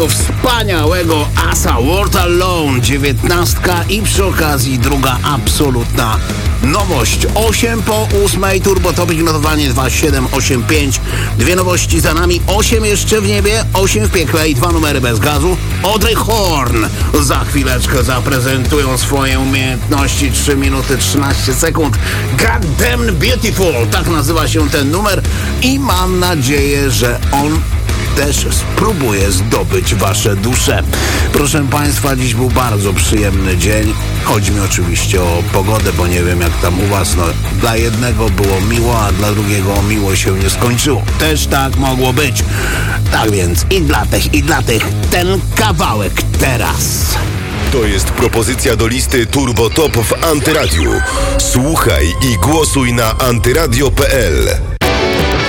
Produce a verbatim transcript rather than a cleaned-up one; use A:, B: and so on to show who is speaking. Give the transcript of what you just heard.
A: Wspaniałego asa World Alone, dziewiętnastka i przy okazji druga absolutna nowość. osiem po ósmej, Turbo Topic, notowanie dwa siedem osiem pięć. Dwie nowości za nami, osiem jeszcze w niebie, osiem w piekle i dwa numery bez gazu. Audrey Horne za chwileczkę zaprezentują swoje umiejętności. trzy minuty trzynaście sekund. God Damn Beautiful, tak nazywa się ten numer i mam nadzieję, że on też spróbuję zdobyć wasze dusze. Proszę państwa, dziś był bardzo przyjemny dzień. Chodzi mi oczywiście o pogodę, bo nie wiem jak tam u was. No, dla jednego było miło, a dla drugiego miło się nie skończyło. Też tak mogło być. Tak więc i dla tych, i dla tych ten kawałek teraz.
B: To jest propozycja do listy Turbo Top w Antyradiu. Słuchaj i głosuj na antyradio kropka p l.